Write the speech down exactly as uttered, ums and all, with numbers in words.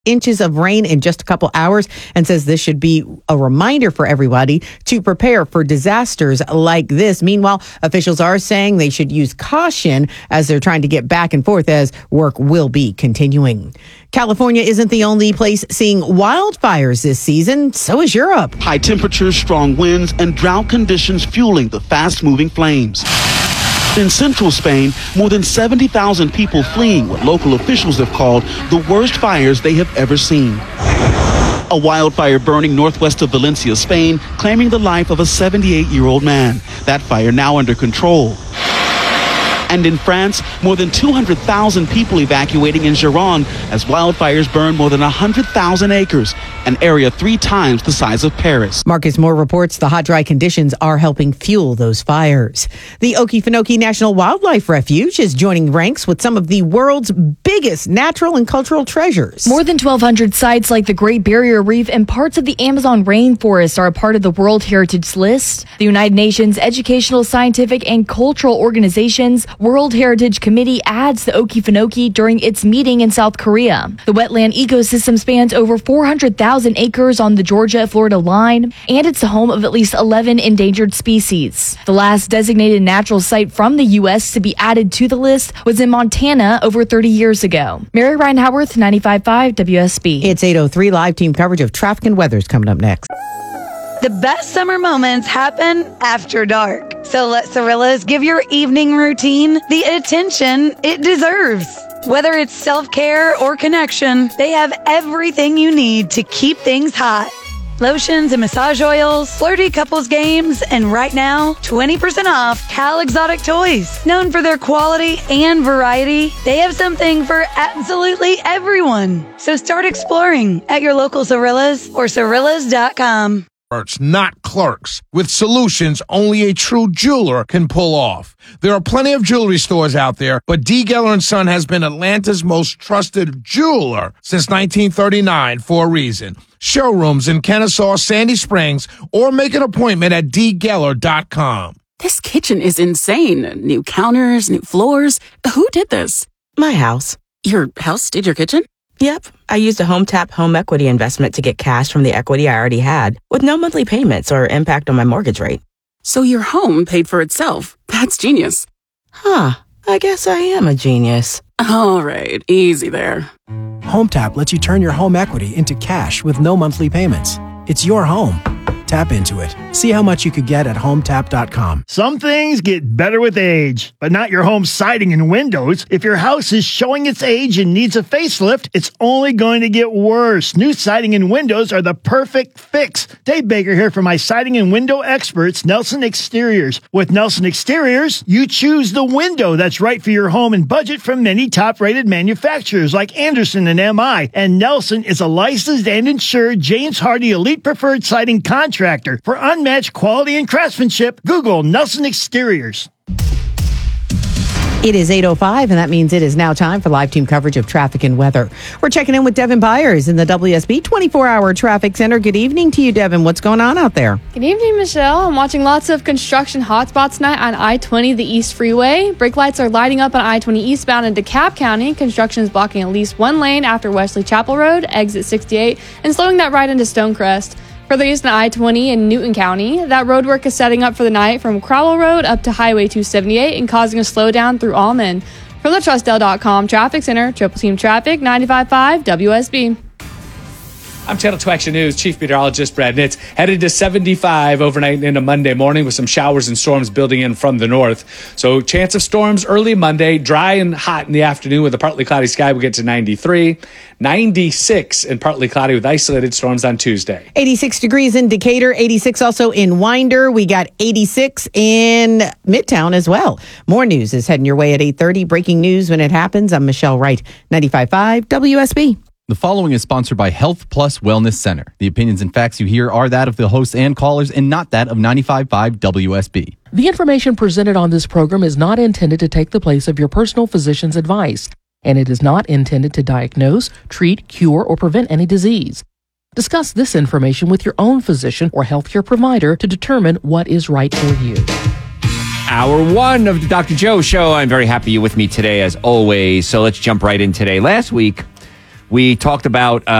inches of rain in just a couple hours and says this should be a reminder for everybody to prepare for disasters like this. Meanwhile, officials are saying they should use caution as they're trying to get back and forth as work will be continuing. California isn't the only place seeing wildfires this season. So is Europe. High temperatures, strong winds, and drought conditions fueling the fast-moving flames. In central Spain, more than seventy thousand people fleeing what local officials have called the worst fires they have ever seen. A wildfire burning northwest of Valencia, Spain, claiming the life of a seventy-eight-year-old man. That fire now under control. And in France, more than two hundred thousand people evacuating in Gironde as wildfires burn more than one hundred thousand acres, an area three times the size of Paris. Marcus Moore reports the hot, dry conditions are helping fuel those fires. The Okefenokee National Wildlife Refuge is joining ranks with some of the world's biggest natural and cultural treasures. More than twelve hundred sites like the Great Barrier Reef and parts of the Amazon rainforest are a part of the World Heritage List. The United Nations Educational, Scientific, and Cultural Organization's World Heritage Committee adds the Okefenokee during its meeting in South Korea. The wetland ecosystem spans over four hundred thousand acres on the Georgia-Florida line, and it's the home of at least eleven endangered species. The last designated natural site from the U S to be added to the list was in Montana over thirty years ago. Mary Ryan Howarth, ninety-five point five W S B. It's eight oh three. Live team coverage of traffic and weather is coming up next. The best summer moments happen after dark. So let Cirillas give your evening routine the attention it deserves. Whether it's self-care or connection, they have everything you need to keep things hot. Lotions and massage oils, flirty couples games, and right now, twenty percent off Cal Exotic Toys. Known for their quality and variety, they have something for absolutely everyone. So start exploring at your local Cirillas or Cirillas dot com. Not clerks, with solutions only a true jeweler can pull off. There are plenty of jewelry stores out there, but D. Geller and Son has been Atlanta's most trusted jeweler since nineteen thirty-nine for a reason. Showrooms in Kennesaw, Sandy Springs, or make an appointment at d geller dot com. This kitchen is insane. New counters, new floors. Who did this? My house. Your house did your kitchen? Yep. I used a HomeTap home equity investment to get cash from the equity I already had, with no monthly payments or impact on my mortgage rate. So your home paid for itself. That's genius. Huh. I guess I am a genius. All right. Easy there. HomeTap lets you turn your home equity into cash with no monthly payments. It's your home. Tap into it. See how much you could get at home tap dot com. Some things get better with age, but not your home siding and windows. If your house is showing its age and needs a facelift, it's only going to get worse. New siding and windows are the perfect fix. Dave Baker here for my siding and window experts, Nelson Exteriors. With Nelson Exteriors, you choose the window that's right for your home and budget from many top-rated manufacturers like Anderson and M I. And Nelson is a licensed and insured James Hardie Elite Preferred Siding contractor. For unmatched quality and craftsmanship, Google Nelson Exteriors. It is eight oh five, and that means it is now time for live team coverage of traffic and weather. We're checking in with Devin Byers in the W S B twenty-four hour Traffic Center. Good evening to you, Devin. What's going on out there? Good evening, Michelle. I'm watching lots of construction hotspots tonight on I twenty, the East Freeway. Brake lights are lighting up on I twenty eastbound in DeKalb County. Construction is blocking at least one lane after Wesley Chapel Road, exit sixty-eight, and slowing that right into Stonecrest. Further east on I twenty in Newton County, that road work is setting up for the night from Crowell Road up to Highway two seventy-eight and causing a slowdown through Almond. From the Trust L dot com Traffic Center, Triple Team Traffic, ninety-five point five W S B. I'm Channel two Action News Chief Meteorologist Brad Nitz. Headed to seventy-five overnight into Monday morning with some showers and storms building in from the north. So chance of storms early Monday, dry and hot in the afternoon with a partly cloudy sky. We'll get to ninety-three, ninety-six and partly cloudy with isolated storms on Tuesday. eighty-six degrees in Decatur, eighty-six also in Winder. We got eighty-six in Midtown as well. More news is heading your way at eight thirty. Breaking news when it happens. I'm Michelle Wright, ninety-five point five W S B. The following is sponsored by Health Plus Wellness Center. The opinions and facts you hear are that of the hosts and callers and not that of ninety-five point five W S B. The information presented on this program is not intended to take the place of your personal physician's advice, and it is not intended to diagnose, treat, cure, or prevent any disease. Discuss this information with your own physician or healthcare provider to determine what is right for you. Hour one of the Doctor Joe Show. I'm very happy you're with me today, as always. So let's jump right in today. Last week, We talked about. Uh,